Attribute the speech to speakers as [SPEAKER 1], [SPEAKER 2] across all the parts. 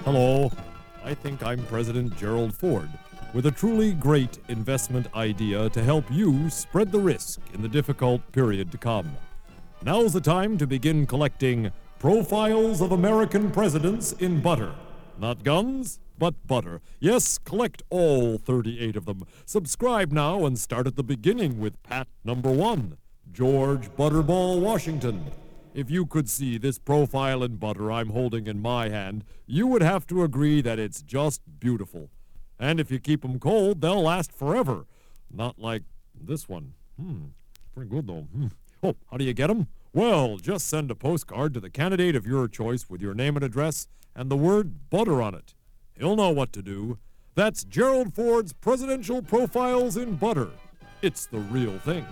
[SPEAKER 1] Hello, I think I'm President Gerald Ford, with a truly great investment idea to help you spread the risk in the difficult period to come. Now's the time to begin collecting profiles of American presidents in butter. Not guns, but butter. Yes, collect all 38 of them. Subscribe now and start at the beginning with Pat number 1, George Butterball Washington. If you could see this profile in butter I'm holding in my hand, you would have to agree that it's just beautiful. And if you keep them cold, they'll last forever. Not like this one. Pretty good, though. Oh, how do you get them? Well, just send a postcard to the candidate of your choice with your name and address and the word butter on it. He'll know what to do. That's Gerald Ford's Presidential Profiles in Butter. It's the real thing.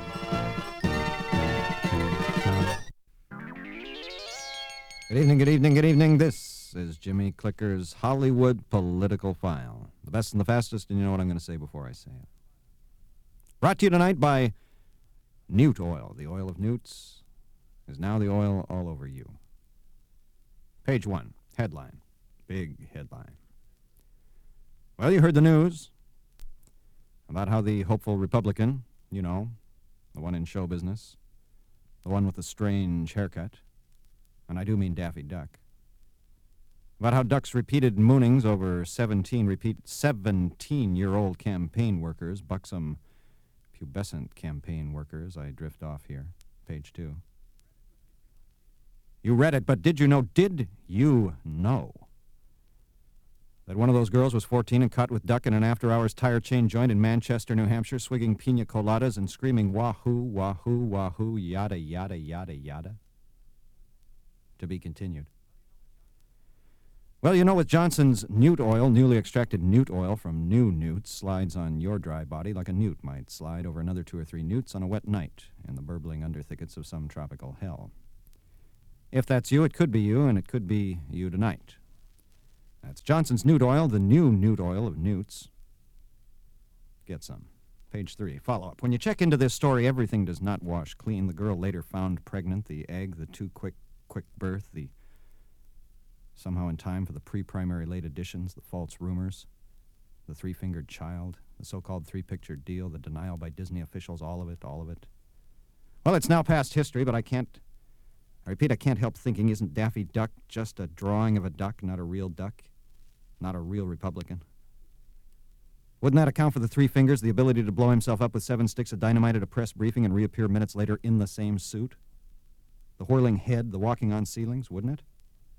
[SPEAKER 2] Good evening, good evening, good evening. This is Jimmy Clicker's Hollywood Political File. The best and the fastest, and you know what I'm going to say before I say it. Brought to you tonight by Newt Oil. The oil of newts is now the oil all over you. Page 1, headline. Big headline. Well, you heard the news about how the hopeful Republican, you know, the one in show business, the one with the strange haircut, and I do mean Daffy Duck, about how Duck's repeated moonings over 17-year-old campaign workers, buxom, pubescent campaign workers, I drift off here, page 2. You read it, but did you know that one of those girls was 14 and caught with Duck in an after-hours tire chain joint in Manchester, New Hampshire, swigging pina coladas and screaming wahoo, wahoo, wahoo, yada, yada, yada, yada? To be continued. Well, you know, with Johnson's Newt Oil, newly extracted newt oil from new newts slides on your dry body like a newt might slide over another 2 or 3 newts on a wet night in the burbling underthickets of some tropical hell. If that's you, it could be you, and it could be you tonight. That's Johnson's Newt Oil, the new newt oil of newts. Get some. Page 3, follow-up. When you check into this story, everything does not wash clean. The girl later found pregnant, the egg, the too quick birth, the somehow in time for the pre-primary late additions, the false rumors, the 3-fingered child, the so-called 3-picture deal, the denial by Disney officials, all of it. Well, it's now past history, but I can't help thinking, isn't Daffy Duck just a drawing of a duck, not a real duck, not a real Republican? Wouldn't that account for the 3 fingers, the ability to blow himself up with 7 sticks of dynamite at a press briefing and reappear minutes later in the same suit? The whirling head, the walking on ceilings, wouldn't it?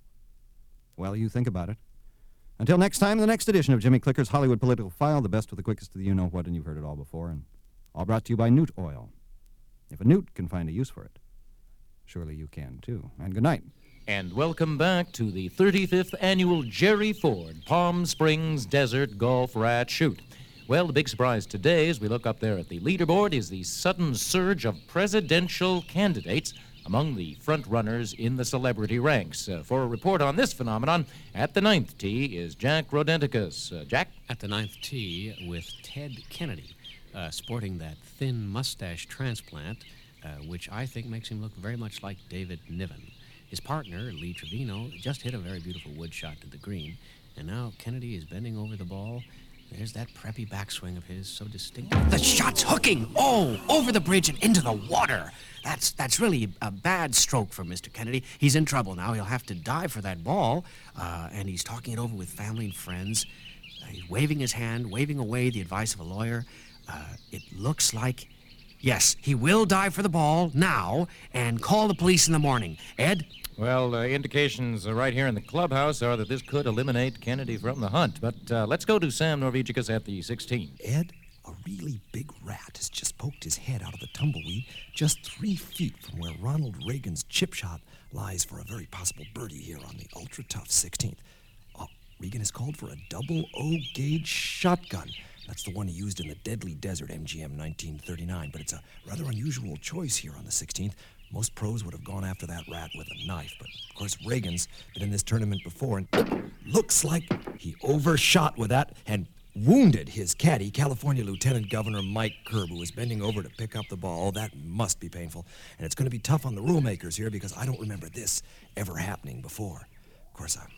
[SPEAKER 2] Well, you think about it. Until next time, the next edition of Jimmy Clicker's Hollywood Political File, the best with the quickest of the you-know-what, and you've heard it all before, and all brought to you by Newt Oil. If a newt can find a use for it, surely you can, too. And good night.
[SPEAKER 3] And welcome back to the 35th Annual Jerry Ford Palm Springs Desert Golf Rat Shoot. Well, the big surprise today, as we look up there at the leaderboard, is the sudden surge of presidential candidates among the front runners in the celebrity ranks. For a report on this phenomenon, at the 9th tee is Jack Rodenticus. Jack?
[SPEAKER 4] At the 9th tee with Ted Kennedy, sporting that thin mustache transplant, which I think makes him look very much like David Niven. His partner, Lee Trevino, just hit a very beautiful wood shot to the green, and now Kennedy is bending over the ball. There's that preppy backswing of his, so distinctive.
[SPEAKER 5] The shot's hooking! Oh, over the bridge and into the water. That's really a bad stroke for Mr. Kennedy. He's in trouble now. He'll have to dive for that ball, and he's talking it over with family and friends. He's waving his hand, waving away the advice of a lawyer. It looks like, yes, he will dive for the ball now and call the police in the morning. Ed?
[SPEAKER 3] Well, indications right here in the clubhouse are that this could eliminate Kennedy from the hunt. But let's go to Sam Norvegicus at the 16.
[SPEAKER 6] Ed, a really big rat has just poked his head out of the tumbleweed just 3 feet from where Ronald Reagan's chip shot lies for a very possible birdie here on the ultra-tough 16th. Reagan has called for a double O-gauge shotgun. That's the one he used in the Deadly Desert, MGM 1939, but it's a rather unusual choice here on the 16th. Most pros would have gone after that rat with a knife, but of course Reagan's been in this tournament before, and looks like he overshot with that and wounded his caddy, California Lieutenant Governor Mike Kerb, who was bending over to pick up the ball. That must be painful, and it's going to be tough on the rule makers here because I don't remember this ever happening before. Of course,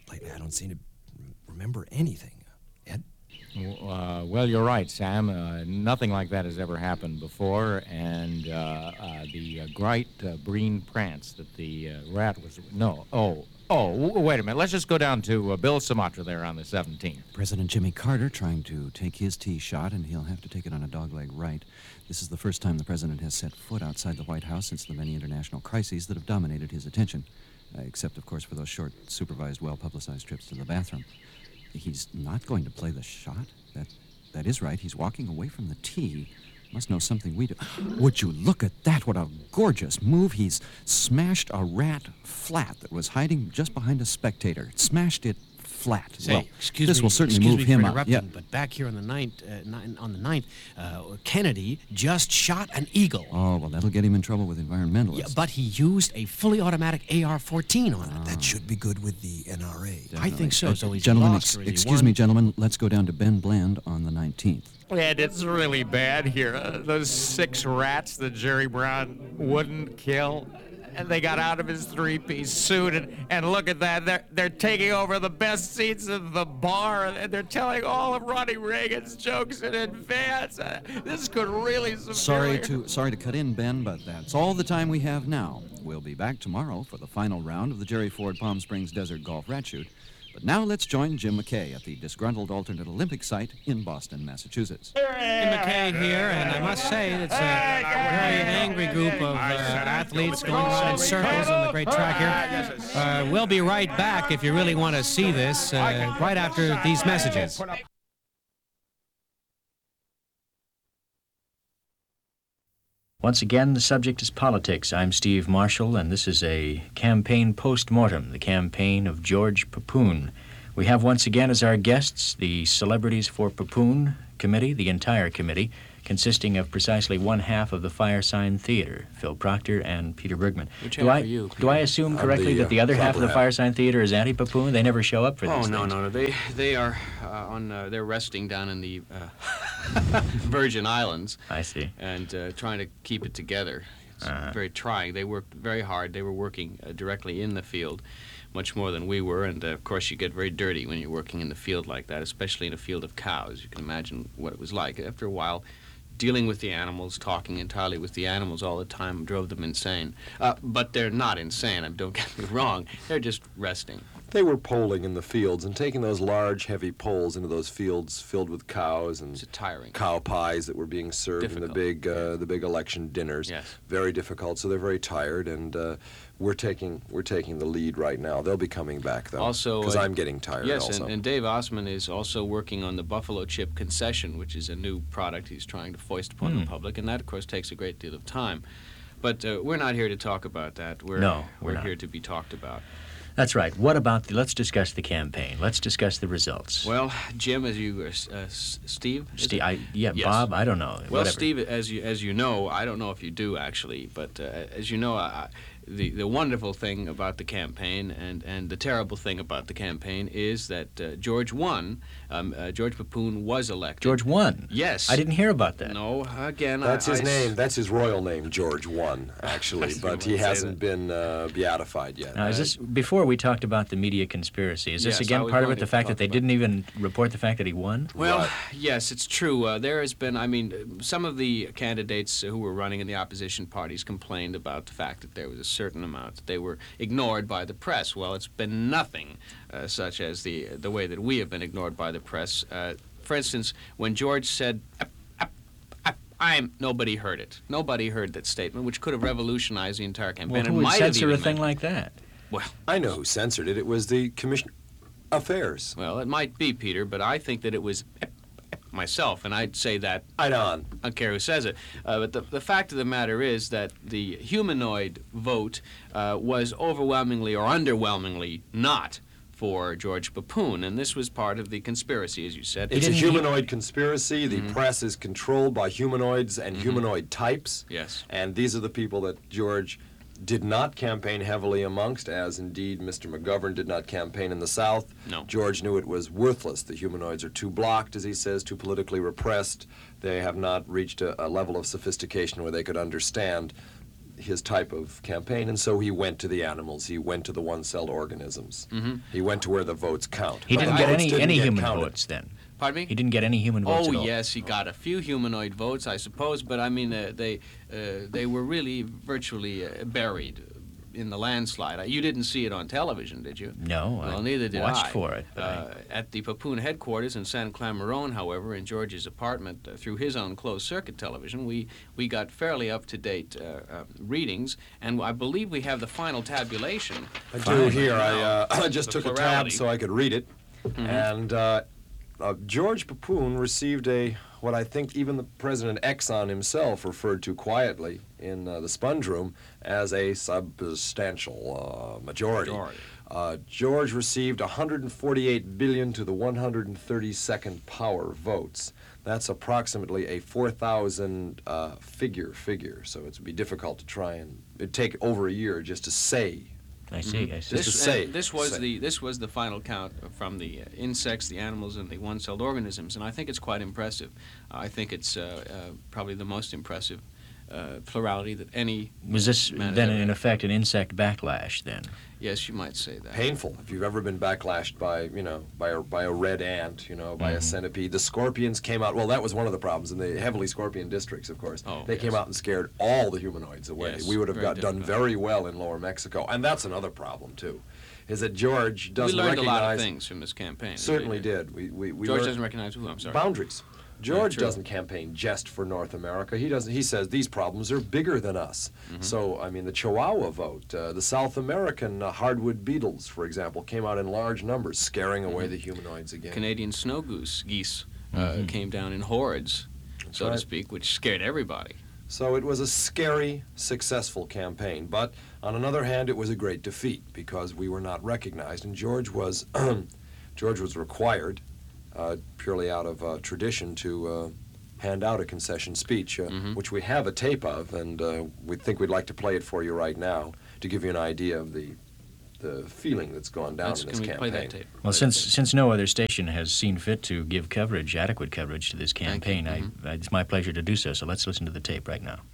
[SPEAKER 6] lately. I don't seem to remember anything. Ed?
[SPEAKER 7] Well, you're right, Sam. Nothing like that has ever happened before, and the great green prance that the rat was... No, wait a minute. Let's just go down to Bill Sumatra there on the 17th.
[SPEAKER 2] President Jimmy Carter trying to take his tee shot, and he'll have to take it on a dogleg right. This is the first time the president has set foot outside the White House since the many international crises that have dominated his attention, except, of course, for those short, supervised, well-publicized trips to the bathroom. He's not going to play the shot? That is right. He's walking away from the tee. Must know something we do. Would you look at that? What a gorgeous move. He's smashed a rat flat that was hiding just behind a spectator. Smashed it flat.
[SPEAKER 5] Say,
[SPEAKER 2] well,
[SPEAKER 5] excuse
[SPEAKER 2] this
[SPEAKER 5] me,
[SPEAKER 2] will certainly
[SPEAKER 5] excuse
[SPEAKER 2] move
[SPEAKER 5] me
[SPEAKER 2] him
[SPEAKER 5] for
[SPEAKER 2] up.
[SPEAKER 5] interrupting,
[SPEAKER 2] Yeah.
[SPEAKER 5] but back here on the ninth, Kennedy just shot an eagle.
[SPEAKER 2] Oh, well, that'll get him in trouble with environmentalists.
[SPEAKER 5] Yeah, but he used a fully automatic AR-14 on it.
[SPEAKER 6] That should be good with the NRA.
[SPEAKER 5] I think so. So he's
[SPEAKER 2] Gentlemen,
[SPEAKER 5] lost or is he
[SPEAKER 2] excuse
[SPEAKER 5] won?
[SPEAKER 2] me, gentlemen. Let's go down to Ben Bland on the 19th.
[SPEAKER 7] And it's really bad here. Those 6 rats that Jerry Brown wouldn't kill, and they got out of his 3-piece suit, and look at that. They're taking over the best seats in the bar, and they're telling all of Ronnie Reagan's jokes in advance. This could really
[SPEAKER 2] Sorry to cut in, Ben, but that's all the time we have now. We'll be back tomorrow for the final round of the Jerry Ford Palm Springs Desert Golf Rat Shoot. But now let's join Jim McKay at the disgruntled alternate Olympic site in Boston, Massachusetts.
[SPEAKER 5] Jim McKay here, and I must say it's a very angry group of athletes going around in circles on the great track here. We'll be right back if you really want to see this right after these messages.
[SPEAKER 8] Once again, the subject is politics. I'm Steve Marshall, and this is a campaign post-mortem, the campaign of George Papoon. We have once again as our guests the Celebrities for Papoon Committee, the entire committee, consisting of precisely one half of the Firesign Theater, Phil Proctor and Peter Bergman.
[SPEAKER 5] Which half are you, Peter?
[SPEAKER 8] Do I assume correctly that the other half of the Firesign Theater is anti-Papoon? They never show up for
[SPEAKER 5] Oh,
[SPEAKER 8] these
[SPEAKER 5] no,
[SPEAKER 8] things.
[SPEAKER 5] no. They are they're resting down in the Virgin Islands.
[SPEAKER 8] I see.
[SPEAKER 5] And trying to keep it together. It's very trying. They worked very hard. They were working directly in the field, much more than we were. And, of course, you get very dirty when you're working in the field like that, especially in a field of cows. You can imagine what it was like. After a while, dealing with the animals, talking entirely with the animals all the time drove them insane. But they're not insane, don't get me wrong. They're just resting.
[SPEAKER 9] They were poling in the fields and taking those large, heavy poles into those fields filled with cows and
[SPEAKER 5] It's tiring.
[SPEAKER 9] cow pies that were being served in the big election dinners.
[SPEAKER 5] Yes.
[SPEAKER 9] Very difficult. So they're very tired, and we're taking the lead right now. They'll be coming back though.
[SPEAKER 5] Also,
[SPEAKER 9] because I'm getting tired.
[SPEAKER 5] Yes,
[SPEAKER 9] also.
[SPEAKER 5] and Dave Osman is also working on the Buffalo Chip concession, which is a new product he's trying to foist upon the public, and that, of course, takes a great deal of time. But we're not here to talk about that. We're
[SPEAKER 8] not.
[SPEAKER 5] here to be talked about.
[SPEAKER 8] That's right. What about let's discuss the campaign. Let's discuss the results.
[SPEAKER 5] Well, Jim, as you, Steve?
[SPEAKER 8] Yes. Bob, I don't know.
[SPEAKER 5] Well,
[SPEAKER 8] Whatever.
[SPEAKER 5] Steve, as you know, I don't know if you do actually, but as you know, the wonderful thing about the campaign and the terrible thing about the campaign is that George won. George Papoon was elected.
[SPEAKER 8] George won?
[SPEAKER 5] Yes.
[SPEAKER 8] I didn't hear about that.
[SPEAKER 5] No, again,
[SPEAKER 9] That's his name. That's his royal name, George I, actually. But he hasn't been beatified yet.
[SPEAKER 8] Now, is this before we talked about the media conspiracy? Is this
[SPEAKER 5] Yes, I
[SPEAKER 8] again
[SPEAKER 5] was
[SPEAKER 8] part of
[SPEAKER 5] going
[SPEAKER 8] it, the
[SPEAKER 5] to
[SPEAKER 8] fact
[SPEAKER 5] talk
[SPEAKER 8] that they
[SPEAKER 5] about
[SPEAKER 8] didn't even report the fact that he won?
[SPEAKER 5] Well, yes, it's true. There has been, some of the candidates who were running in the opposition parties complained about the fact that there was a certain amount that they were ignored by the press. Well, it's been nothing such as the way that we have been ignored by the press. For instance, when George said, nobody heard it. Nobody heard that statement, which could have revolutionized the entire campaign.
[SPEAKER 8] Well, who would censor a thing like that?
[SPEAKER 5] Well,
[SPEAKER 9] I know who censored it. It was the Commission Affairs.
[SPEAKER 5] Well, it might be, Peter, but I think that it was myself, and I'd say that. I don't care who says it. But the fact of the matter is that the humanoid vote was overwhelmingly or underwhelmingly not for George Papoon, and this was part of the conspiracy, as you said.
[SPEAKER 9] It's a humanoid conspiracy. The press is controlled by humanoids and humanoid types.
[SPEAKER 5] Yes.
[SPEAKER 9] And these are the people that George did not campaign heavily amongst, as indeed Mr. McGovern did not campaign in the South.
[SPEAKER 5] No.
[SPEAKER 9] George knew it was worthless. The humanoids are too blocked, as he says, too politically repressed. They have not reached a level of sophistication where they could understand his type of campaign, and so he went to the animals. He went to the one-celled organisms. He went to where the votes count.
[SPEAKER 8] He didn't
[SPEAKER 9] The
[SPEAKER 8] get
[SPEAKER 9] votes
[SPEAKER 8] any
[SPEAKER 9] didn't get
[SPEAKER 8] human
[SPEAKER 9] counted.
[SPEAKER 8] votes then.
[SPEAKER 10] Pardon me?
[SPEAKER 8] He didn't get any human votes at all.
[SPEAKER 10] Oh, yes, he got a few humanoid votes, I suppose, but I mean, they were really virtually buried in the landslide. You didn't see it on television, did you?
[SPEAKER 8] No,
[SPEAKER 10] Well,
[SPEAKER 8] I
[SPEAKER 10] neither did
[SPEAKER 8] watched
[SPEAKER 10] I.
[SPEAKER 8] for it. But
[SPEAKER 10] At the Papoon headquarters in San Clamaron, however, in George's apartment, through his own closed-circuit television, we got fairly up-to-date readings, and I believe we have the final tabulation.
[SPEAKER 9] I do here. I just
[SPEAKER 10] The
[SPEAKER 9] took a tab
[SPEAKER 10] plurality.
[SPEAKER 9] so I could read it. And George Papoon received what I think even the President Exxon himself referred to quietly in the sponge room as a substantial majority. George received 148 billion to the 132nd power votes. That's approximately a 4,000 figure, so it would be difficult to try and it'd take over a year just to say.
[SPEAKER 8] I see.
[SPEAKER 9] Just to say.
[SPEAKER 10] This was the final count from the insects, the animals, and the one-celled organisms, and I think it's quite impressive. I think it's probably the most impressive plurality that any
[SPEAKER 8] was this
[SPEAKER 10] man has
[SPEAKER 8] then,
[SPEAKER 10] ever
[SPEAKER 8] in
[SPEAKER 10] had.
[SPEAKER 8] effect, an insect backlash then?
[SPEAKER 10] Yes, you might say that.
[SPEAKER 9] Painful. If you've ever been backlashed by, by a red ant, by a centipede. The scorpions came out. Well, that was one of the problems in the heavily scorpion districts, of course.
[SPEAKER 10] Oh,
[SPEAKER 9] they came
[SPEAKER 10] yes.
[SPEAKER 9] out and scared all the humanoids away.
[SPEAKER 10] Yes,
[SPEAKER 9] we would have
[SPEAKER 10] very
[SPEAKER 9] done
[SPEAKER 10] difficult.
[SPEAKER 9] very well in Lower Mexico. And that's another problem, too, is that George doesn't
[SPEAKER 10] We learned
[SPEAKER 9] recognize...
[SPEAKER 10] a lot of things from this campaign.
[SPEAKER 9] Certainly
[SPEAKER 10] We
[SPEAKER 9] did. We
[SPEAKER 10] George
[SPEAKER 9] learned
[SPEAKER 10] doesn't recognize who, I'm sorry.
[SPEAKER 9] boundaries. George
[SPEAKER 10] true.
[SPEAKER 9] doesn't campaign just for North America. He doesn't. He says these problems are bigger than us. So, I mean, the Chihuahua vote, the South American hardwood beetles, for example, came out in large numbers, scaring away the humanoids again.
[SPEAKER 10] Canadian snow geese came down in hordes, so to
[SPEAKER 9] right.
[SPEAKER 10] speak, which scared everybody.
[SPEAKER 9] So it was a scary, successful campaign. But on another hand, it was a great defeat because we were not recognized, and George was required, purely out of tradition, to hand out a concession speech, which we have a tape of, and we think we'd like to play it for you right now to give you an idea of the feeling that's gone down in this
[SPEAKER 10] Can we
[SPEAKER 9] campaign.
[SPEAKER 10] play that tape?
[SPEAKER 8] Well, since no other station has seen fit to give coverage, adequate coverage to this
[SPEAKER 10] Thank you.
[SPEAKER 8] campaign, it's my pleasure to do so. So let's listen to the tape right now.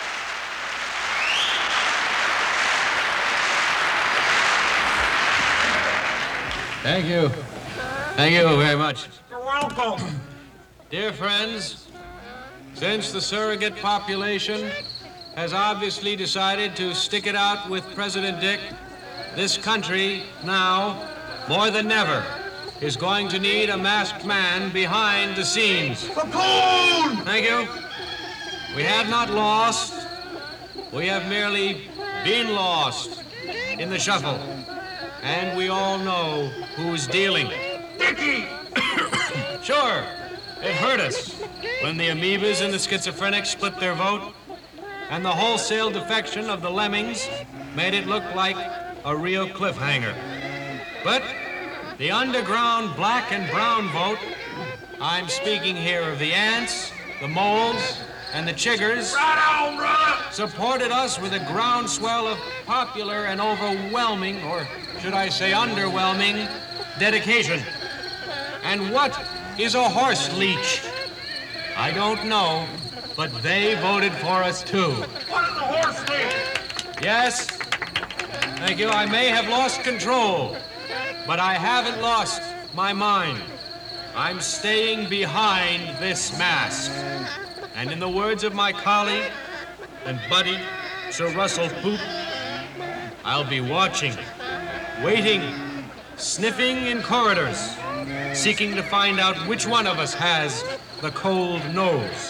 [SPEAKER 10] Thank you. Thank you very much. You're welcome. Dear friends, since the surrogate population has obviously decided to stick it out with President Dick, this country now, more than ever, is going to need a masked man behind the scenes. Papoon! Thank you. We have not lost. We have merely been lost in the shuffle. And we all know who's dealing. Dickie! Sure, it hurt us when the amoebas and the schizophrenics split their vote, and the wholesale defection of the lemmings made it look like a real cliffhanger. But the underground black and brown vote, I'm speaking here of the ants, the moles, and the chiggers, supported us with a groundswell of popular and overwhelming, or should I say underwhelming, dedication. And what is a horse leech? I don't know, but they voted for us too. What is a horse leech? Yes, thank you. I may have lost control, but I haven't lost my mind. I'm staying behind this mask. And in the words of my colleague and buddy, Sir Russell Poop, I'll be watching, waiting, sniffing in corridors, seeking to find out which one of us has the cold nose.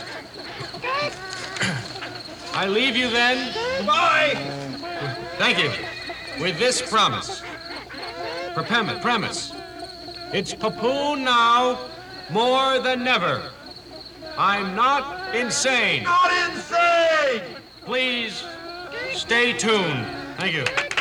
[SPEAKER 10] I leave you then. Goodbye. Thank you. With this promise. Premise. It's Papoon now more than ever. I'm not insane. Not insane! Please stay tuned. Thank you.